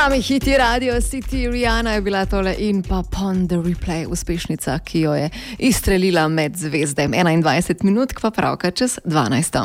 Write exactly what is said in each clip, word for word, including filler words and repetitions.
Sami hiti Radio City, Rihanna je bila tole in pa Pon the Replay, uspešnica, ki jo je izstrelila med zvezde. enaindvajset minut, pa pravka čez dvanajsto.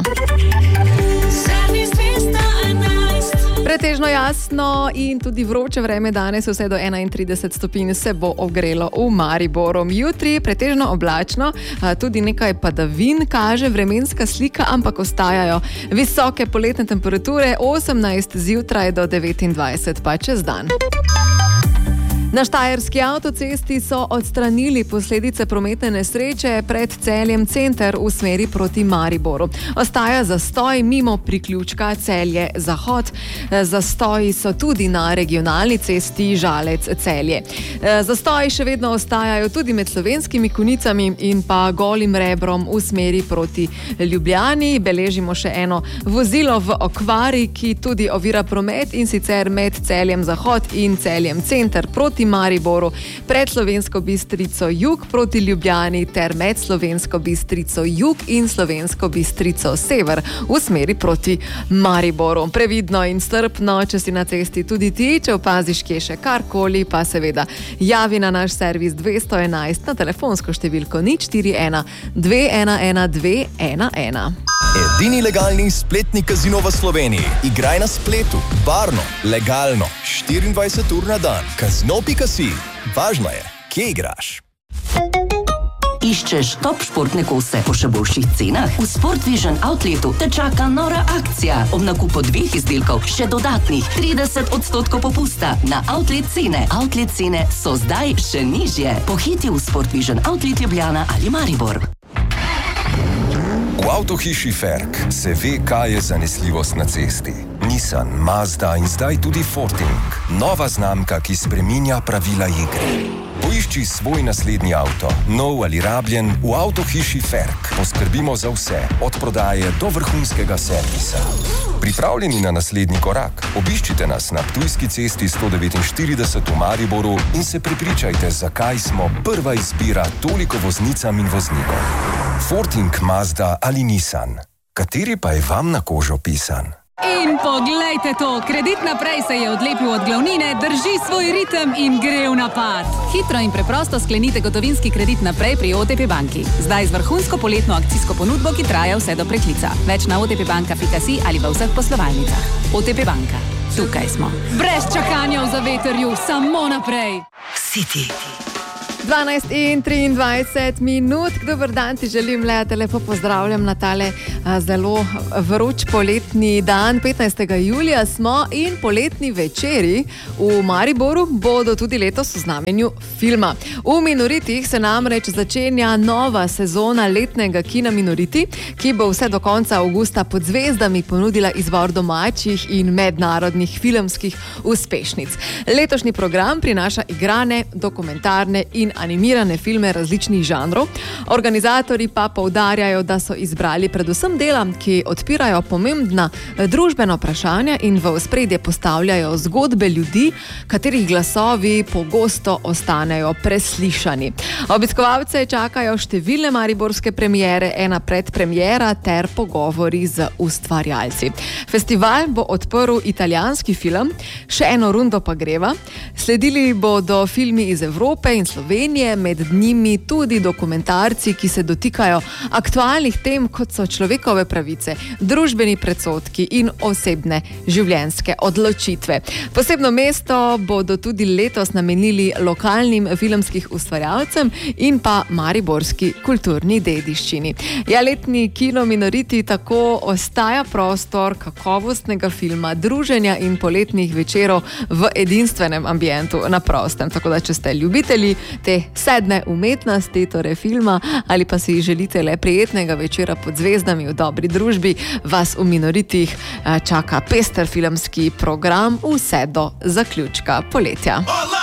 Pretežno jasno in tudi vroče vreme danes, vse do enaintrideset stopinj se bo ogrelo v Mariboru. Jutri pretežno oblačno, tudi nekaj padavin kaže vremenska slika, ampak ostajajo visoke poletne temperature, osemnajst zjutraj do devetindvajset pa čez dan. Na štajerski avtocesti so odstranili posledice prometne nesreče pred Celjem center v smeri proti Mariboru. Ostaja zastoj mimo priključka Celje-Zahod. Zastoji so tudi na regionalni cesti Žalec-Celje. Zastoji še vedno ostajajo tudi med Slovenskimi Konjicami in pa Golim Rebrom v smeri proti Ljubljani. Beležimo še eno vozilo v okvari, ki tudi ovira promet, in sicer med Celjem-Zahod in Celjem center proti Mariboru, pred Slovensko Bistrico jug proti Ljubljani ter med Slovensko Bistrico jug in Slovensko Bistrico sever v smeri proti Mariboru. Previdno in strpno, če si na cesti tudi ti, če opaziš kje še karkoli, pa seveda javi na naš servis dvesto enajst na telefonsko številko nič štiri ena dve ena ena dve ena ena. Edini legalni spletni kazino v Sloveniji. Igraj na spletu, varno, legalno, štiriindvajset ur na dan. Kazino pika si. Važno je, kje igraš. Iščeš top športne kose po še boljših cenah? V Sport Vision Outletu te čaka nora akcija. Ob nakupu dveh izdelkov še dodatnih trideset odstotkov popusta na outlet cene. Outlet cene so zdaj še nižje. Pohiti v Sport Vision Outlet Ljubljana ali Maribor. V avtohiši Ferk se ve, kaj je zanesljivost na cesti. Nissan, Mazda in zdaj tudi Forting. Nova znamka, ki spreminja pravila igre. Poišči svoj naslednji avto, nov ali rabljen, v avtohiši Ferk. Poskrbimo za vse, od prodaje do vrhunskega servisa. Pripravljeni na naslednji korak? Obiščite nas na Ptujski cesti sto devetinštirideset v Mariboru in se prepričajte, zakaj smo prva izbira toliko voznicam in voznikom. Forting, Mazda ali Nissan. Kateri pa je vam na kožo pisan? In poglejte to, Kredit naprej se je odlepil od glavnine, drži svoj ritem in gre v napad. Hitro in preprosto sklenite gotovinski kredit naprej pri O T P banki. Zdaj z vrhunsko poletno akcijsko ponudbo, ki traja vse do preklica. Več na otpbanka pika si ali v vseh poslovalnicah. O T P banka. Tukaj smo. Brez čakanja v zavetrju, samo naprej. City. dvanajst in triindvajset minut. Dober dan ti želim, Lea, te lepo pozdravljam na tale a, zelo vroč poletni dan. petnajstega julija smo in poletni večeri v Mariboru bodo tudi letos v znamenju filma. V Minoritih se namreč začenja nova sezona letnega kina Minoriti, ki bo vse do konca avgusta pod zvezdami ponudila izbor domačih in mednarodnih filmskih uspešnic. Letošnji program prinaša igrane, dokumentarne in animirane filme različnih žanrov. Organizatorji pa poudarjajo, da so izbrali predvsem dela, ki odpirajo pomembna družbena vprašanja in v ospredje postavljajo zgodbe ljudi, katerih glasovi pogosto ostanejo preslišani. Obiskovalce čakajo številne mariborske premiere, ena predpremiera ter pogovori z ustvarjalci. Festival bo odprl italijanski film, še eno rundo pa greva. Sledili bodo filmi iz Evrope in Slovenije, med njimi tudi dokumentarci, ki se dotikajo aktualnih tem, kot so človekove pravice, družbeni predsodki in osebne življenjske odločitve. Posebno mesto bodo tudi letos namenili lokalnim filmskih ustvarjalcem in pa mariborski kulturni dediščini. Ja, letni kino Minoriti tako ostaja prostor kakovostnega filma, druženja in poletnih večerov v edinstvenem ambientu na prostem. Tako da, če ste ljubitelji te sedme umetnosti, torej filma, ali pa si želite le prijetnega večera pod zvezdami v dobri družbi, vas v Minoritih čaka pester filmski program vse do zaključka poletja.